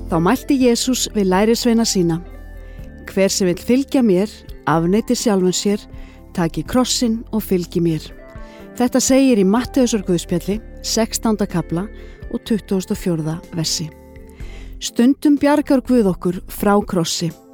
Þá mælti Jesús við lærisveina sína: Hver sem vill fylgja mér, afneiti sjálfum sér, taki krossinn og fylgi mér. Þetta segir í Matteusar Guðspjalli, 16. kafla og 24. versi. Stundum bjargar Guð okkur frá krossi.